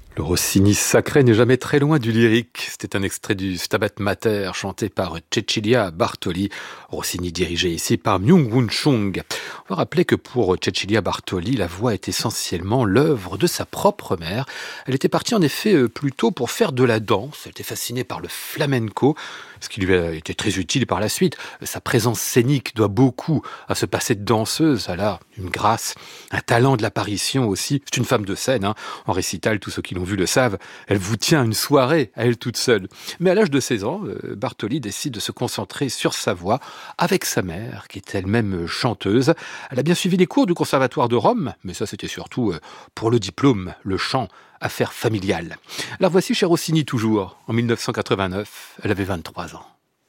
Le Rossini sacré n'est jamais très loin du lyrique. C'était un extrait du Stabat Mater chanté par Cecilia Bartoli. Rossini dirigé ici par Myung-Whun Chung. On va rappeler que pour Cecilia Bartoli, la voix est essentiellement l'œuvre de sa propre mère. Elle était partie en effet plutôt pour faire de la danse. Elle était fascinée par le flamenco, ce qui lui a été très utile par la suite. Sa présence scénique doit beaucoup à ce passé de danseuse. Elle a une grâce, un talent de l'apparition aussi. C'est une femme de scène, hein. En récital, tous ceux qui l'ont vu le savent. Elle vous tient une soirée à elle toute seule. Mais à l'âge de 16 ans, Bartoli décide de se concentrer sur sa voix avec sa mère, qui est elle-même chanteuse. Elle a bien suivi les cours du Conservatoire de Rome, mais ça c'était surtout pour le diplôme, le chant, affaire familiale. La voici chez Rossini toujours, en 1989. Elle avait 23 ans.